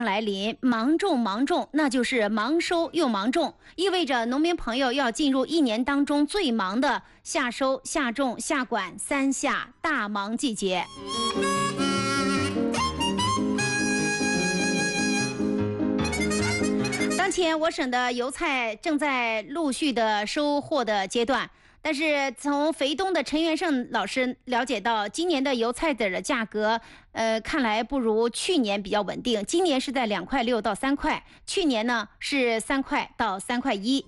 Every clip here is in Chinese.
来临，芒种芒种，那就是忙收又忙种，意味着农民朋友要进入一年当中最忙的夏收、夏种、夏管三夏大忙季节。当前我省的油菜正在陆续的收获的阶段。但是从肥东的陈元胜老师了解到，今年的油菜籽的价格，看来不如去年比较稳定。今年是在2.6块到3块，去年呢是3块到3.1块。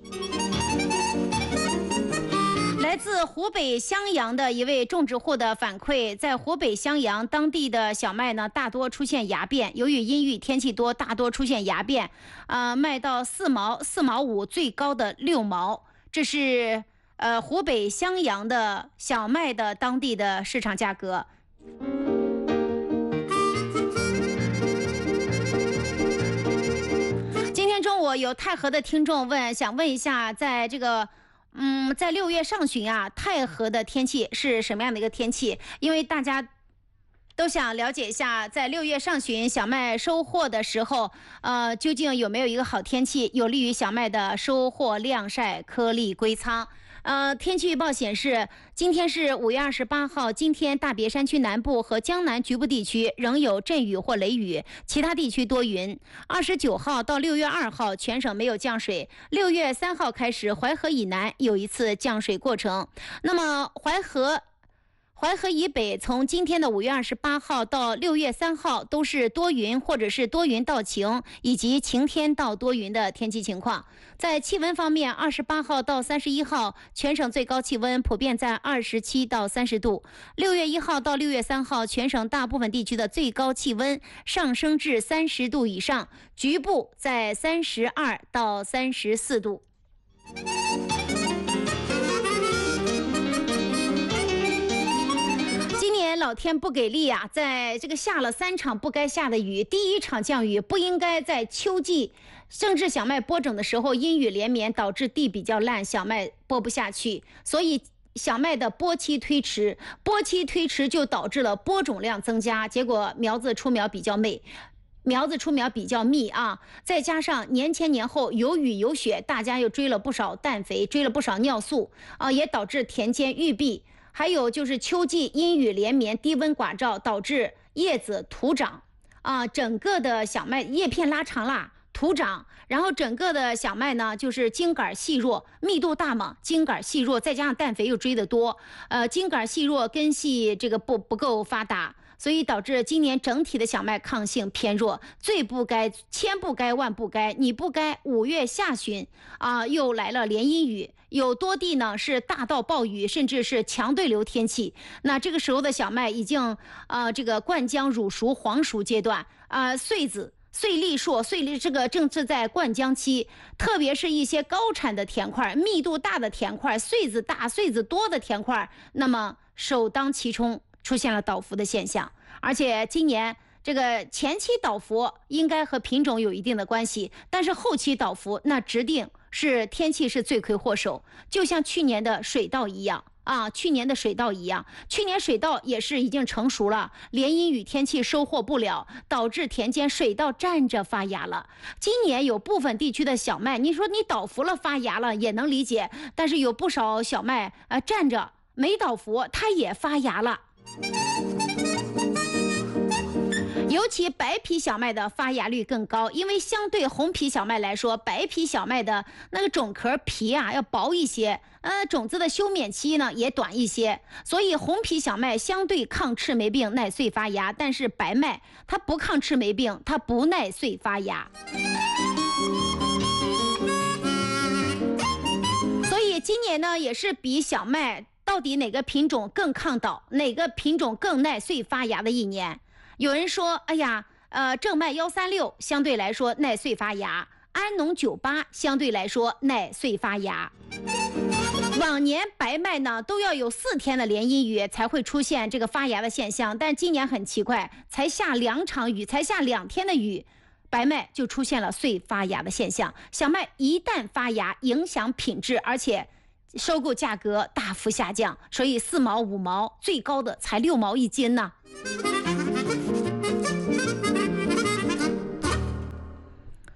来自湖北襄阳的一位种植户的反馈，在湖北襄阳当地的小麦呢，大多出现芽变，由于阴郁天气多，大多出现芽变，卖到4毛、4毛5，最高的6毛。这是湖北襄阳的小麦的当地的市场价格。今天中午有太和的听众想问一下，在这个在6月上旬啊，太和的天气是什么样的一个天气？因为大家都想了解一下，在6月上旬小麦收获的时候，究竟有没有一个好天气，有利于小麦的收获、晾晒、颗粒归仓。天气预报显示，今天是5月28号，今天大别山区南部和江南局部地区仍有阵雨或雷雨，其他地区多云。29号到6月2号，全省没有降水。6月3号开始，淮河以南有一次降水过程。那么淮河以北，从今天的5月28号到6月3号都是多云或者是多云到晴，以及晴天到多云的天气情况。在气温方面，28号到31号全省最高气温普遍在27到30度。6月1号到6月3号，全省大部分地区的最高气温上升至30度以上，局部在32到34度。老天不给力啊，在这个下了3场不该下的雨，第一场降雨不应该在秋季正值小麦播种的时候阴雨连绵，导致地比较烂，小麦播不下去，所以小麦的播期推迟就导致了播种量增加，结果苗子出苗比较密啊，再加上年前年后有雨有雪，大家又追了不少氮肥，追了不少尿素啊，也导致田间郁闭。还有就是秋季阴雨连绵，低温寡照，导致叶子徒长整个的小麦叶片拉长了，徒长，然后整个的小麦呢就是茎杆细弱，密度大嘛，茎杆细弱，再加上氮肥又追得多，茎杆细弱，根系这个不够发达，所以导致今年整体的小麦抗性偏弱。千不该万不该，你不该5月下旬又来了连阴雨，有多地呢是大到暴雨，甚至是强对流天气。那这个时候的小麦已经这个灌浆乳熟黄熟阶段穗粒硕，这个正是在灌浆期，特别是一些高产的田块、密度大的田块、穗子大、穗子多的田块，那么首当其冲出现了倒伏的现象。而且今年这个前期倒伏应该和品种有一定的关系，但是后期倒伏那指定是天气是罪魁祸首，就像去年的水稻一样。去年水稻也是已经成熟了，连阴雨天气收获不了，导致田间水稻站着发芽了。今年有部分地区的小麦，你说你倒伏了发芽了也能理解，但是有不少小麦站着没倒伏，它也发芽了。尤其白皮小麦的发芽率更高，因为相对红皮小麦来说，白皮小麦的那个种壳皮要薄一些，种子的休眠期呢也短一些，所以红皮小麦相对抗赤霉病，耐穗发芽，但是白麦它不抗赤霉病，它不耐穗发芽。所以今年呢也是比小麦到底哪个品种更抗倒，哪个品种更耐穗发芽的一年。有人说，哎呀，正麦136相对来说耐穗发芽，安农98相对来说耐穗发芽。往年白麦呢都要有4天的连阴雨才会出现这个发芽的现象，但今年很奇怪，才下2场雨，才下2天的雨，白麦就出现了穗发芽的现象。小麦一旦发芽，影响品质，而且收购价格大幅下降，所以4毛5毛，最高的才6毛1斤呢。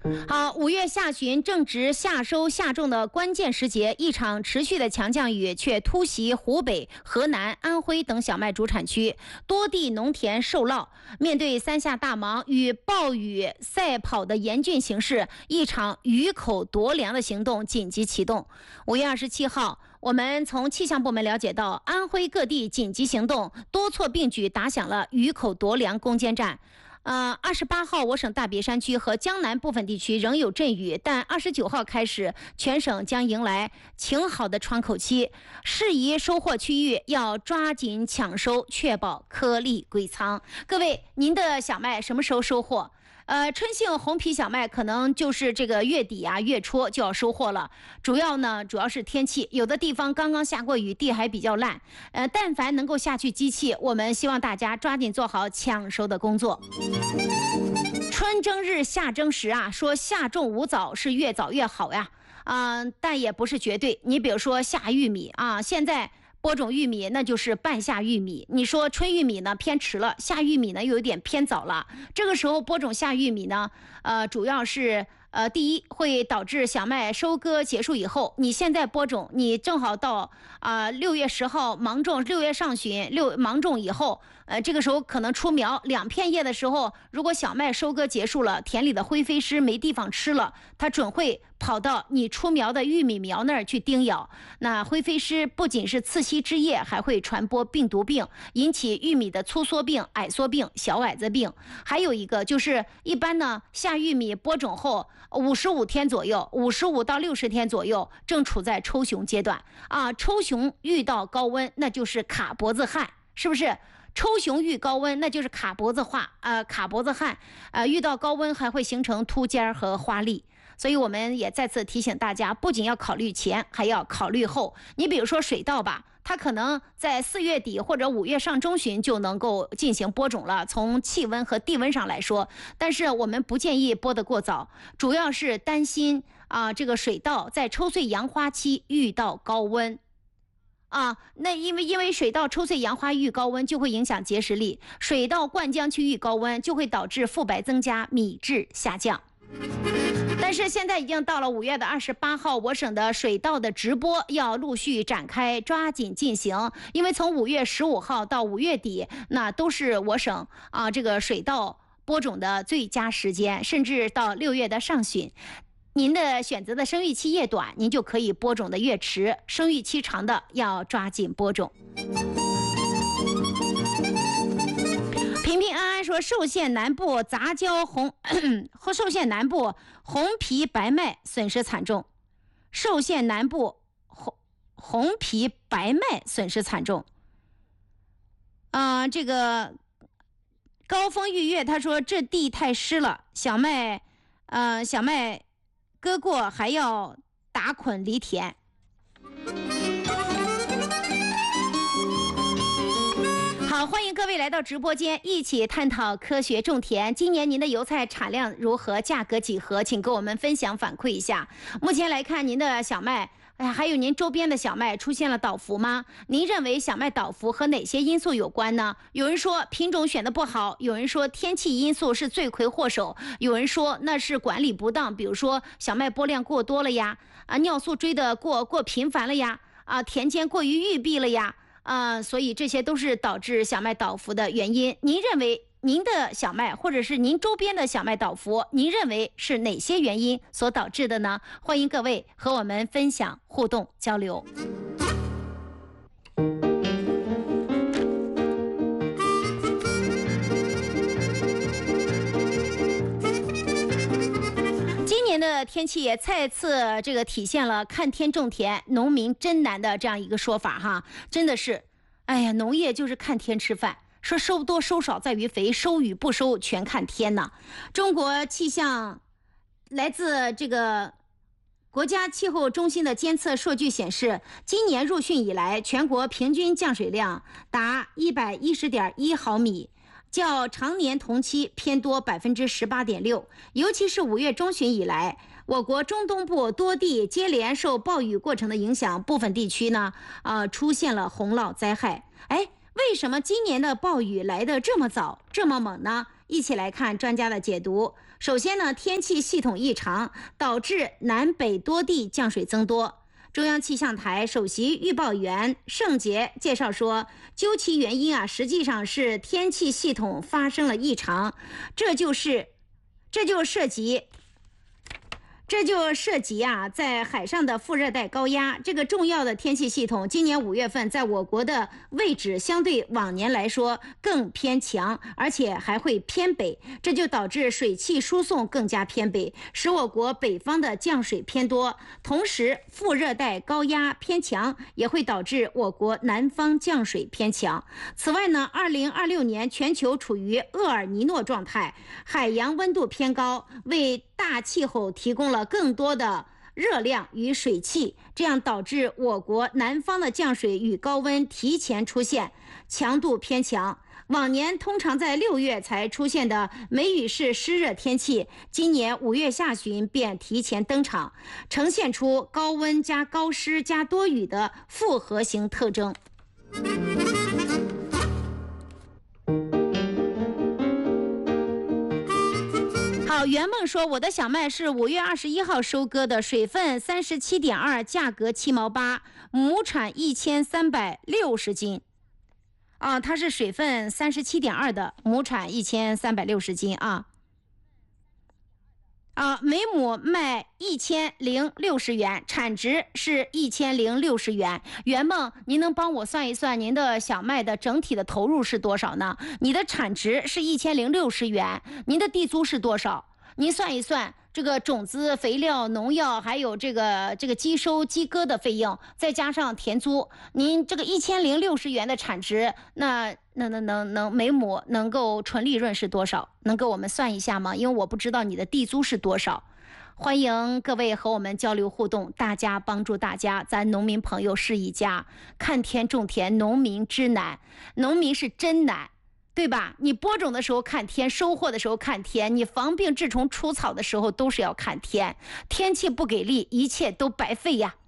好，5月下旬正值夏收夏种的关键时节，一场持续的强降雨却突袭湖北、河南、安徽等小麦主产区，多地农田受涝。面对三下大忙与暴雨赛跑的严峻形势，一场雨口夺粮的行动紧急启动。5月27号。我们从气象部门了解到，安徽各地紧急行动，多措并举打响了雨口夺粮攻坚战。28号我省大别山区和江南部分地区仍有阵雨，但29号开始，全省将迎来晴好的窗口期，适宜收获区域要抓紧抢收，确保颗粒归仓。各位，您的小麦什么时候收获？春性红皮小麦可能就是这个月底啊、月初就要收获了。主要是天气，有的地方刚刚下过雨，地还比较烂。但凡能够下去机器，我们希望大家抓紧做好抢收的工作。春争日，夏争时啊，说夏种无早是越早越好呀，但也不是绝对。你比如说夏玉米啊，现在播种玉米那就是半夏玉米，你说春玉米呢偏迟了，夏玉米呢又有点偏早了。这个时候播种夏玉米呢，主要是第一会导致小麦收割结束以后，你现在播种，你正好到6月10号芒种，6月上旬芒种以后，这个时候可能出苗2片叶的时候，如果小麦收割结束了，田里的灰飞虱没地方吃了，它准会跑到你出苗的玉米苗那儿去叮咬。那灰飞虱不仅是刺吸枝叶，还会传播病毒病，引起玉米的粗缩病、矮缩病、小矮子病。还有一个就是一般呢，夏玉米播种后55天左右，55到60天左右，正处在抽熊阶段啊。抽熊遇到高温，那就是卡脖子旱，是不是？抽熊遇高温，那就是卡脖子旱，遇到高温还会形成秃尖和花粒。所以我们也再次提醒大家，不仅要考虑前，还要考虑后。你比如说水稻吧，它可能在4月底或者5月上中旬就能够进行播种了，从气温和地温上来说，但是我们不建议播得过早，主要是担心这个水稻在抽穗扬花期遇到高温。那因为水稻抽穗扬花遇高温就会影响结实力，水稻灌浆区遇高温就会导致覆白增加，米质下降。但是现在已经到了5月28号，我省的水稻的直播要陆续展开，抓紧进行。因为从5月15号到5月底，那都是我省这个水稻播种的最佳时间，甚至到6月的上旬。您的选择的生育期越短，您就可以播种的越迟；生育期长的要抓紧播种。平平安安说，寿县南部杂交寿县南部红皮白麦损失惨重。寿县南部红皮白麦损失惨重。这个高峰玉月他说，这地太湿了，小麦割过还要打捆犁田。好，欢迎各位来到直播间，一起探讨科学种田。今年您的油菜产量如何？价格几何？请跟我们分享反馈一下。目前来看，您的小麦还有您周边的小麦出现了倒伏吗？您认为小麦倒伏和哪些因素有关呢？有人说品种选得不好，有人说天气因素是罪魁祸首，有人说那是管理不当，比如说小麦播量过多了呀，尿素追得过频繁了呀，田间过于预闭了呀，所以这些都是导致小麦倒伏的原因。您认为您的小麦或者是您周边的小麦倒伏，您认为是哪些原因所导致的呢？欢迎各位和我们分享、互动、交流。今年的天气也再次体现了看天种田，农民真难的这样一个说法哈，真的是，哎呀，农业就是看天吃饭。说收多收少在于肥，收与不收全看天呐。中国气象来自国家气候中心的监测数据显示，今年入汛以来，全国平均降水量达110.1毫米，较常年同期偏多18.6%。尤其是5月中旬以来，我国中东部多地接连受暴雨过程的影响，部分地区呢出现了洪涝灾害。为什么今年的暴雨来得这么早这么猛呢？一起来看专家的解读。 首先呢，天气系统异常导致南北多地降水增多。中央气象台首席预报员盛杰介绍说，究其原因实际上是天气系统发生了异常，这就涉及在海上的副热带高压这个重要的天气系统，今年5月份在我国的位置相对往年来说更偏强，而且还会偏北，这就导致水汽输送更加偏北，使我国北方的降水偏多。同时，副热带高压偏强也会导致我国南方降水偏强。此外呢，2026年全球处于厄尔尼诺状态，海洋温度偏高，为大气候提供了更多的热量与水汽，这样导致我国南方的降水与高温提前出现，强度偏强。往年通常在6月才出现的梅雨式湿热天气，今年5月下旬便提前登场，呈现出高温加高湿加多雨的复合型特征。好，圆梦说，我的小麦是5月21号收割的，水分37.2，价格7毛8，亩产1360斤。它是水分37.2的，亩产1360斤每亩卖1060元，产值是1060元。圆梦，您能帮我算一算您的小麦的整体的投入是多少呢？你的产值是1060元，您的地租是多少？您算一算，这个种子、肥料、农药，还有这个机收、机割的费用，再加上田租，您这个1060元的产值，那每亩能够纯利润是多少？能给我们算一下吗？因为我不知道你的地租是多少。欢迎各位和我们交流互动，大家帮助大家，咱农民朋友是一家。看天种田，农民之难，农民是真难。对吧？你播种的时候看天，收获的时候看天，你防病治虫除草的时候都是要看天，天气不给力，一切都白费呀。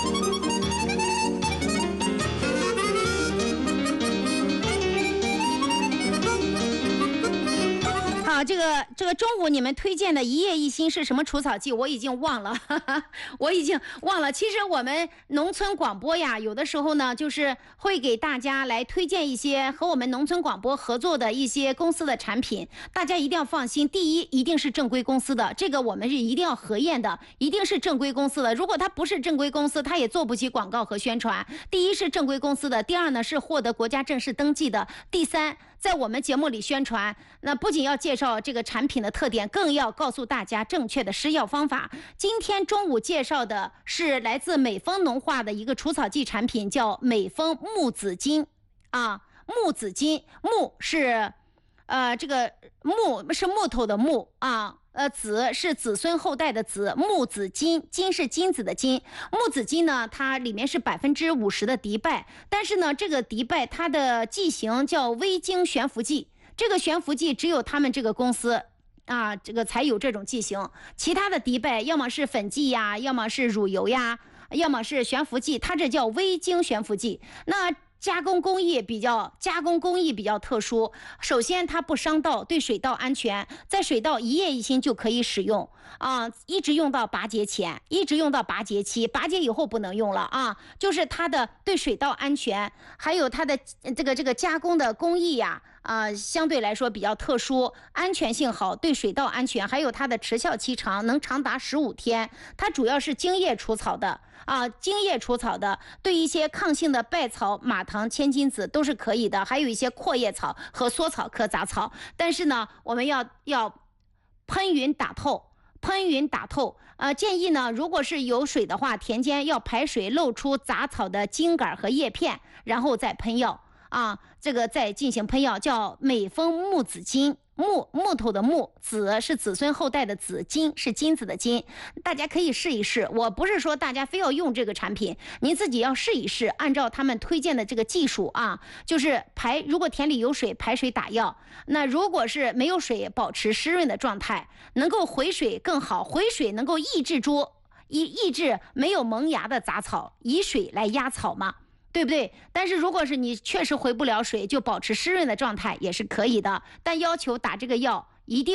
好，这个中午你们推荐的一叶一心是什么除草剂？我已经忘了，我已经忘了。其实我们农村广播呀，有的时候呢，就是会给大家来推荐一些和我们农村广播合作的一些公司的产品。大家一定要放心，第一，一定是正规公司的，这个我们是一定要核验的，一定是正规公司的。如果它不是正规公司，它也做不起广告和宣传。第一是正规公司的，第二呢是获得国家正式登记的，第三，在我们节目里宣传，那不仅要介绍这个产品的特点，更要告诉大家正确的施药方法。今天中午介绍的是来自美丰农化的一个除草剂产品，叫美丰木子金木子金，木是这个木是木头的木子是子孙后代的子，木子金，金是金子的金。木子金呢，它里面是50%的迪拜，但是呢，这个迪拜它的剂型叫微晶悬浮剂，这个悬浮剂只有他们这个公司这个才有这种剂型，其他的迪拜要么是粉剂呀，要么是乳油呀，要么是悬浮剂，它这叫微晶悬浮剂。那加工工艺比较特殊，首先它不伤道，对水稻安全，在水稻一叶一心就可以使用一直用到拔节前，一直用到拔节期，拔节以后不能用了就是它的对水稻安全，还有它的这个加工的工艺呀相对来说比较特殊，安全性好，对水稻安全，还有它的持效期长，能长达15天。它主要是茎叶除草的对一些抗性的稗草、马唐、千金子都是可以的，还有一些阔叶草和缩草科杂草。但是呢，我们要喷匀打透。建议呢，如果是有水的话，田间要排水，露出杂草的茎秆和叶片，然后再喷药这个再进行喷药，叫美丰木子金。木头的木，子是子孙后代的子，金是金子的金。大家可以试一试，我不是说大家非要用这个产品，您自己要试一试，按照他们推荐的这个技术就是如果田里有水，排水打药；那如果是没有水，保持湿润的状态，能够回水更好，回水能够抑制没有萌芽的杂草，以水来压草嘛。对不对？但是如果是你确实回不了水，就保持湿润的状态也是可以的，但要求打这个药一定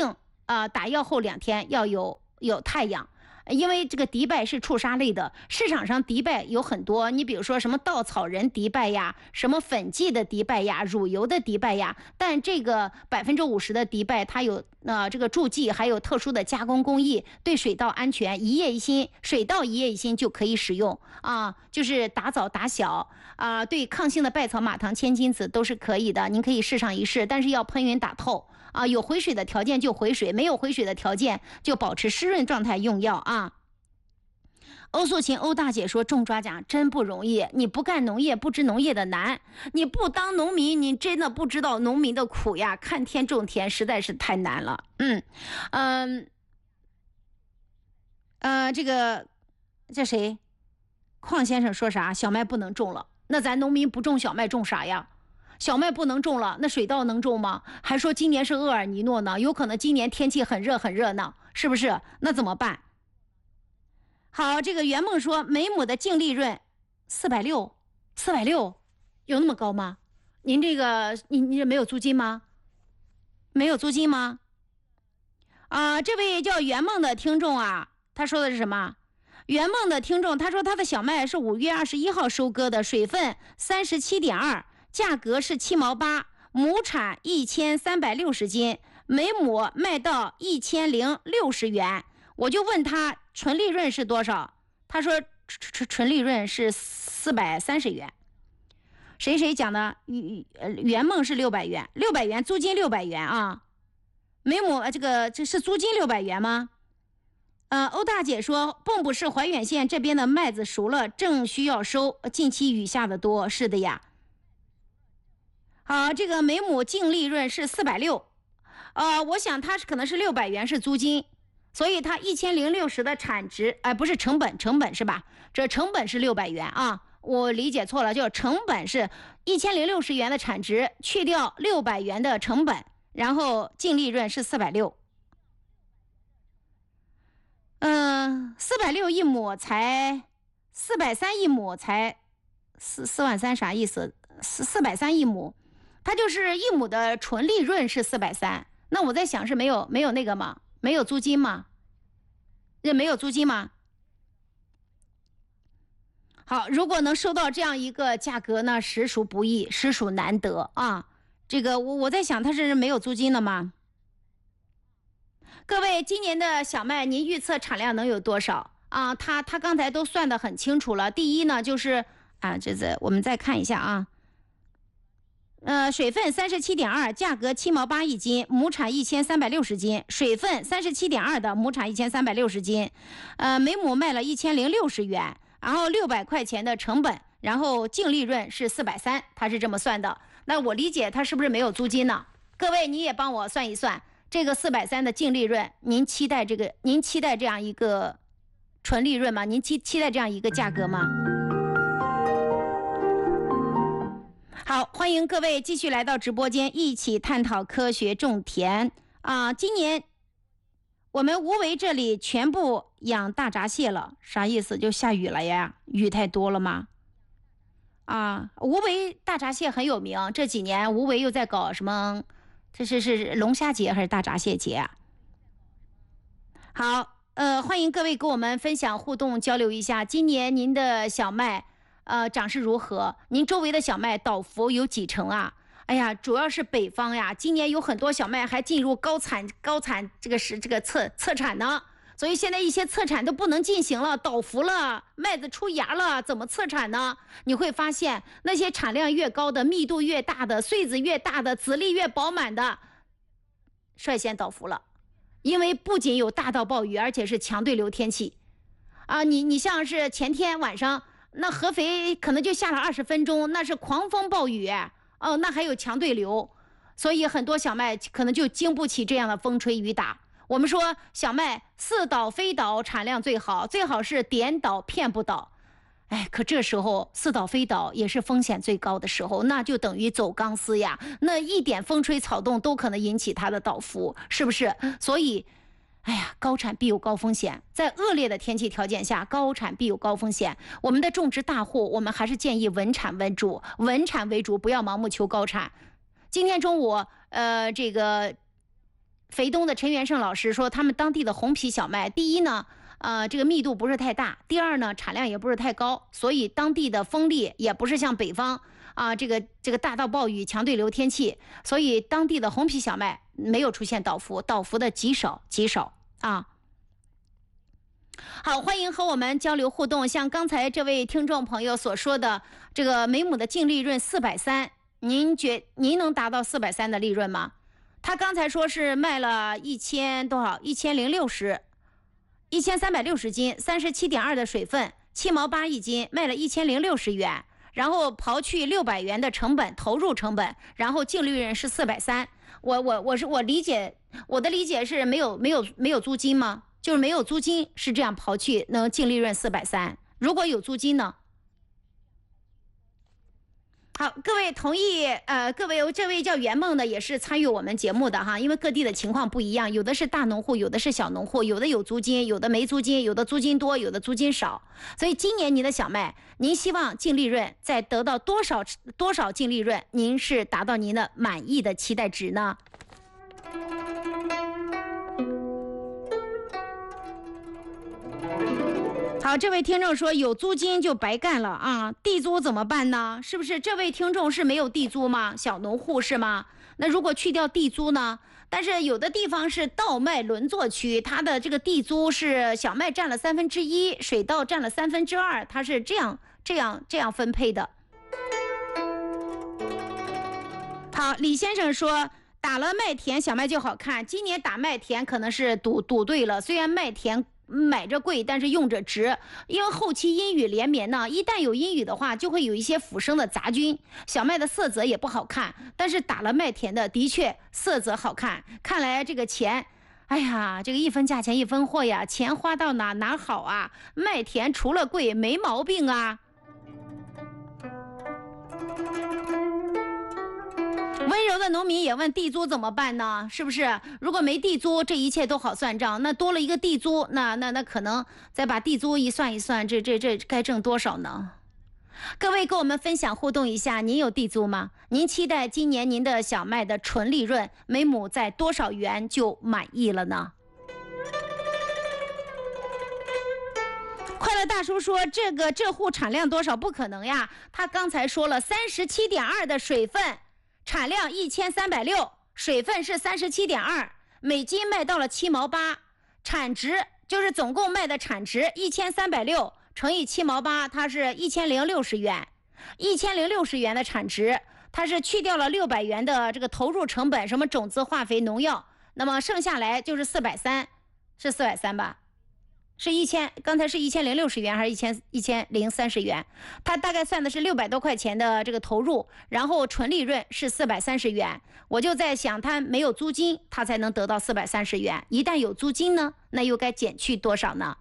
打药后2天要有太阳。因为这个迪拜是触杀类的，市场上迪拜有很多，你比如说什么稻草人迪拜呀，什么粉剂的迪拜呀，乳油的迪拜呀，但这个50%的迪拜它有这个助剂，还有特殊的加工工艺，对水稻安全，一叶一新，水稻一叶一新就可以使用啊，就是打枣打小啊，对抗性的稗草、马糖、千金子都是可以的，您可以试上一试，但是要喷匀打透。有回水的条件就回水，没有回水的条件就保持湿润状态用药啊。欧素琴欧大姐说，种庄稼真不容易，你不干农业不知农业的难，你不当农民你真的不知道农民的苦呀，看天种田实在是太难了。这谁邝先生说啥，小麦不能种了，那咱农民不种小麦种啥呀？小麦不能种了，那水稻能种吗？还说今年是厄尔尼诺呢，有可能今年天气很热很热呢，是不是？那怎么办？好，这个圆梦说，每亩的净利润460，有那么高吗？您这个你这没有租金吗？没有租金吗？这位叫圆梦的听众啊，他说的是什么？圆梦的听众他说，他的小麦是5月21号收割的，水分37.2。价格是7毛8，亩产1360斤，每亩卖到1060元。我就问他纯利润是多少，他说纯利润是430元。谁讲的？圆梦是600元，600元租金600元啊，每亩这是租金600元吗？欧大姐说，蚌埠市怀远县这边的麦子熟了，正需要收，近期雨下的多，是的呀。好，这个每亩净利润是460，我想它可能是600元是租金，所以它1060的产值，不是成本是吧？这成本是600元啊，我理解错了，就成本是1060元的产值，去掉600元的成本，然后净利润是460。460一亩才430一亩才4万3，啥意思？430一亩。它就是一亩的纯利润是430，那我在想是没有那个吗？没有租金吗？没有租金吗？好，如果能收到这样一个价格呢，实属不易，实属难得啊。这个我在想，它是没有租金的吗？各位，今年的小麦您预测产量能有多少啊？他刚才都算得很清楚了。第一呢，就是我们再看一下啊。水分37.2，价格7毛8一斤，亩产1360斤。水分37.2的亩产1360斤，每亩卖了1060元，然后600块钱的成本，然后净利润是430，它是这么算的。那我理解它是不是没有租金呢？各位你也帮我算一算，这个430的净利润，您期待这样一个纯利润吗？您期待这样一个价格吗？好，欢迎各位继续来到直播间，一起探讨科学种田啊！今年我们无为这里全部养大闸蟹了，啥意思？就下雨了呀？雨太多了吗？无为大闸蟹很有名，这几年无为又在搞什么？这是龙虾节还是大闸蟹节啊？好，欢迎各位跟我们分享互动交流一下，今年您的小麦涨势如何？您周围的小麦倒伏有几成啊？哎呀，主要是北方呀，今年有很多小麦还进入高产这个测产呢，所以现在一些测产都不能进行了，倒伏了，麦子出芽了，怎么测产呢？你会发现那些产量越高的、密度越大的、穗子越大的、籽粒越饱满的，率先倒伏了，因为不仅有大到暴雨，而且是强对流天气啊！你像是前天晚上。那合肥可能就下了20分钟，那是狂风暴雨，那还有强对流，所以很多小麦可能就经不起这样的风吹雨打。我们说小麦似倒非倒产量最好，最好是点倒片不倒。可这时候似倒非倒也是风险最高的时候，那就等于走钢丝呀，那一点风吹草动都可能引起它的倒伏，是不是？所以高产必有高风险，在恶劣的天气条件下，高产必有高风险。我们的种植大户，我们还是建议稳产为主，不要盲目求高产。今天中午， 肥东的陈元胜老师说，他们当地的红皮小麦，第一呢，这个密度不是太大；第二呢，产量也不是太高，所以当地的风力也不是像北方这个大到暴雨、强对流天气，所以当地的红皮小麦没有出现倒伏，倒伏的极少啊。好，欢迎和我们交流互动。像刚才这位听众朋友所说的，这个每亩的净利润430，您能达到430的利润吗？他刚才说是卖了1360斤，37.2的水分，7毛8一斤，卖了1060元，然后刨去600元的投入成本，然后净利润是430。我的理解是没有租金吗？就是没有租金是这样刨去能净利润430，如果有租金呢？好，各位同意，这位叫圆梦的也是参与我们节目的哈，因为各地的情况不一样，有的是大农户，有的是小农户，有的有租金，有的没租金，有的租金多，有的租金少。所以今年您的小麦，您希望净利润再得到多少净利润，您是达到您的满意的期待值呢？好，这位听众说有租金就白干了啊，地租怎么办呢？是不是这位听众是没有地租吗？小农户是吗？那如果去掉地租呢？但是有的地方是稻麦轮作区，它的这个地租是小麦占了1/3，水稻占了2/3，它是这样分配的。好，李先生说打了麦田小麦就好看，今年打麦田可能是赌对了，虽然麦田买着贵，但是用着值，因为后期阴雨连绵呢，一旦有阴雨的话，就会有一些腐生的杂菌，小麦的色泽也不好看。但是打了麦田的，的确色泽好看。看来这个钱，哎呀，这个一分价钱一分货呀，钱花到哪好啊？麦田除了贵没毛病啊。温柔的农民也问地租怎么办呢？是不是？如果没地租，这一切都好算账。那多了一个地租，那可能再把地租一算，这该挣多少呢？各位跟我们分享互动一下，您有地租吗？您期待今年您的小麦的纯利润每亩在多少元就满意了呢？快乐大叔说这户产量多少？不可能呀，他刚才说了37.2的水分。产量1360，水分是37.2，每斤卖到了7毛8，产值就是总共卖的产值1360乘以7毛8，它是1060元，1060元的产值，它是去掉了600元的这个投入成本，什么种子、化肥、农药，那么剩下来就是430，是430吧？是刚才是1060元还是1030元？他大概算的是600多块钱的这个投入，然后纯利润是430元。我就在想，他没有租金，他才能得到430元。一旦有租金呢，那又该减去多少呢？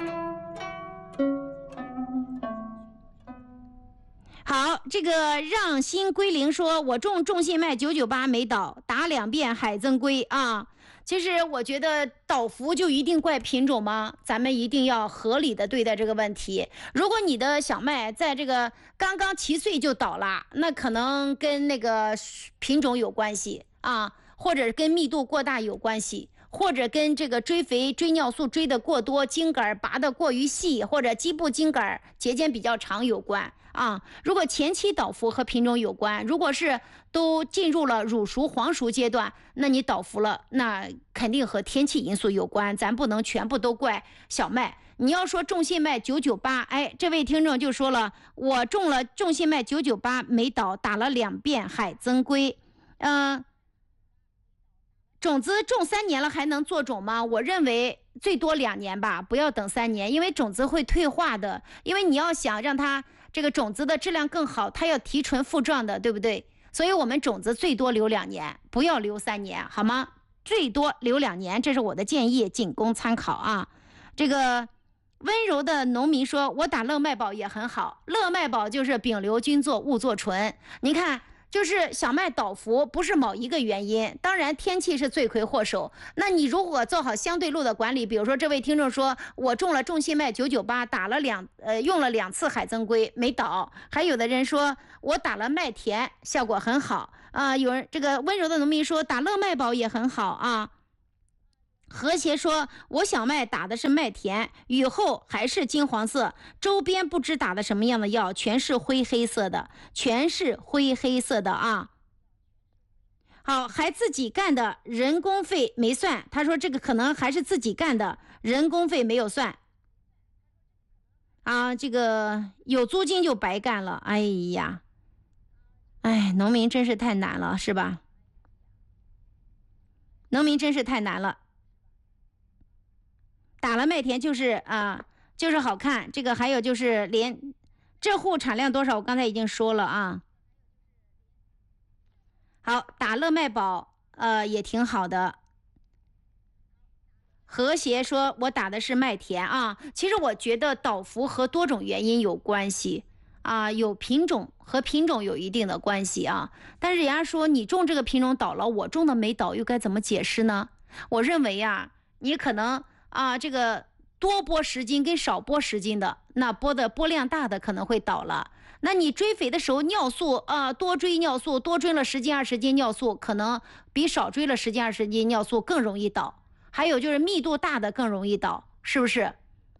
好，这个让心归零说，我种信麦998没倒，打2遍海增硅啊。其实我觉得倒伏就一定怪品种吗？咱们一定要合理的对待这个问题。如果你的小麦在这个刚刚齐穗就倒了，那可能跟那个品种有关系啊，或者跟密度过大有关系，或者跟这个追肥追尿素追得过多，茎杆拔得过于细，或者基部茎杆节间比较长有关啊。如果前期倒伏和品种有关，如果是都进入了乳熟黄熟阶段，那你倒伏了，那肯定和天气因素有关，咱不能全部都怪小麦。你要说种信麦998，哎，这位听众就说了，我种信麦998没倒，打了2遍海增硅，种子种3年了还能做种吗？我认为最多2年吧，不要等3年，因为种子会退化的，因为你要想让它这个种子的质量更好，它要提纯复壮的，对不对？所以我们种子最多留2年，不要留3年，好吗？最多留2年，这是我的建议，仅供参考啊。这个温柔的农民说，我打乐麦宝也很好，乐麦宝就是丙硫菌唑戊唑醇，你看就是小麦倒伏不是某一个原因，当然天气是罪魁祸首。那你如果做好相对路的管理，比如说这位听众说，我种信麦998，用了2次海增硅没倒，还有的人说我打了麦田效果很好啊，有人这个温柔的农民说打乐麦宝也很好啊。 和谐说，我小麦打的是麦田，雨后还是金黄色，周边不知打的什么样的药，全是灰黑色的，全是灰黑色的啊。好，还自己干的人工费没算，他说这个可能还是自己干的，人工费没有算啊，这个有租金就白干了，哎呀，哎，农民真是太难了，是吧？农民真是太难了。打了麦田就是就是好看。这个还有就是这户产量多少，我刚才已经说了啊。好，打乐麦宝也挺好的。和谐说，我打的是麦田啊。其实我觉得倒伏和多种原因有关系啊，有品种和品种有一定的关系啊。但是人家说你种这个品种倒了，我种的没倒，又该怎么解释呢？我认为呀，你可能这个多播10斤跟少播10斤的，那播量大的可能会倒了。那你追肥的时候尿素多追尿素，多追了10斤20斤尿素，可能比少追了10斤20斤尿素更容易倒。还有就是密度大的更容易倒，是不是？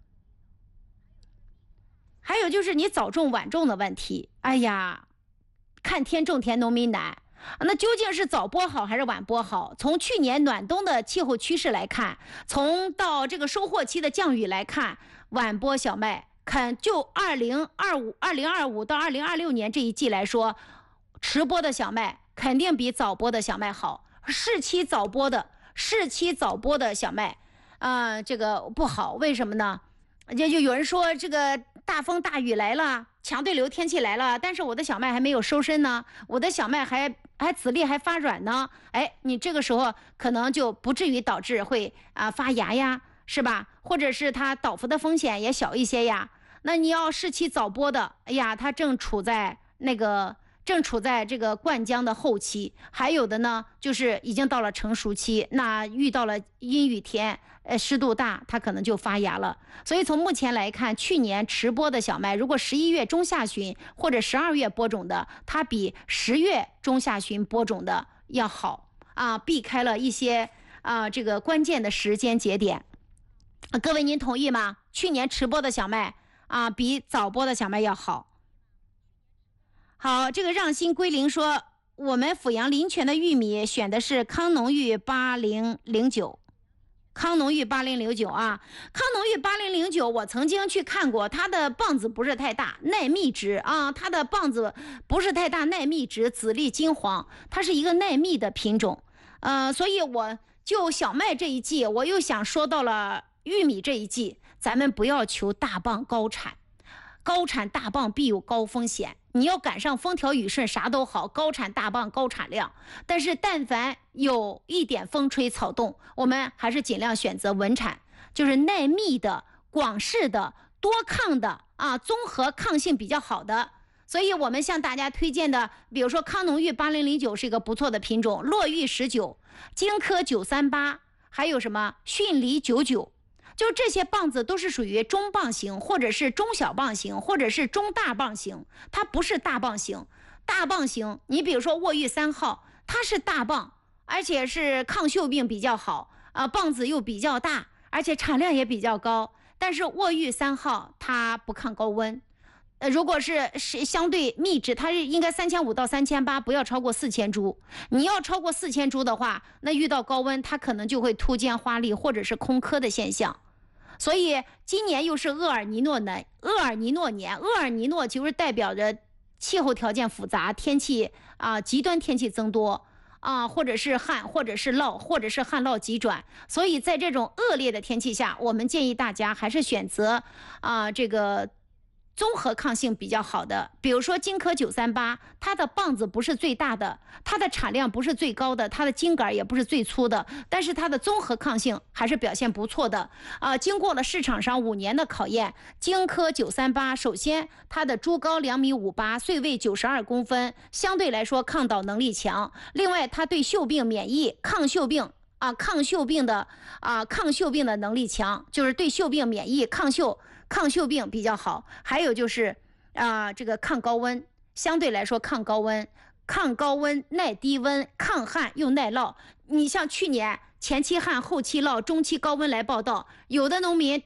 还有就是你早种晚种的问题。哎呀，看天种田农民难。那究竟是早播好还是晚播好？从去年暖冬的气候趋势来看，从到这个收获期的降雨来看，晚播小麦就2025到2026年这一季来说，迟播的小麦肯定比早播的小麦好。适期早播的小麦这个不好，为什么呢？就有人说这个大风大雨来了，强对流天气来了，但是我的小麦还没有收身呢，我的小麦还籽粒还发软呢，哎，你这个时候可能就不至于导致会发芽呀，是吧？或者是它倒伏的风险也小一些呀。那你要适期早播的，哎呀，它正处在这个灌浆的后期，还有的呢就是已经到了成熟期，那遇到了阴雨天湿度大，它可能就发芽了。所以从目前来看，去年迟播的小麦，如果11月中下旬或者12月播种的，它比10月中下旬播种的要好避开了一些这个关键的时间节点。各位您同意吗？去年迟播的小麦比早播的小麦要好。好，这个让心归零说，我们阜阳临泉的玉米选的是康农玉8009，康农玉8009啊，康农玉8009，我曾经去看过，它的棒子不是太大，耐密质它的棒子不是太大，耐密质，籽粒金黄，它是一个耐密的品种，所以我就小麦这一季，我又想说到了玉米这一季，咱们不要求大棒高产，高产大棒必有高风险。你要赶上风调雨顺啥都好，高产大棒高产量，但是但凡有一点风吹草动，我们还是尽量选择稳产，就是耐密的、广式的、多抗的综合抗性比较好的。所以我们向大家推荐的，比如说康农玉8009是一个不错的品种，洛玉19、荆轲938，还有什么迅梨99。就这些棒子都是属于中棒型，或者是中小棒型，或者是中大棒型，它不是大棒型。大棒型，你比如说沃玉3号，它是大棒，而且是抗锈病比较好棒子又比较大，而且产量也比较高。但是沃玉3号它不抗高温，如果是相对密质，它是应该3500到3800，不要超过4000株。你要超过4000株的话，那遇到高温，它可能就会突尖花粒或者是空壳的现象。所以今年又是厄尔尼诺年，厄尔尼诺就是代表着气候条件复杂，天气极端天气增多或者是旱，或者是涝，或者是旱涝急转。所以在这种恶劣的天气下，我们建议大家还是选择这个综合抗性比较好的，比如说荆轲938，它的棒子不是最大的，它的产量不是最高的，它的茎秆也不是最粗的，但是它的综合抗性还是表现不错的经过了市场上5年的考验，荆轲938首先它的株高2.58米，穗位92公分，相对来说抗倒能力强，另外它对锈病免疫，抗锈病的能力强，就是对锈病免疫，抗锈病比较好。还有就是这个抗高温，相对来说抗高温耐低温，抗旱又耐涝。你像去年前期旱后期涝，中期高温来报道。有的农民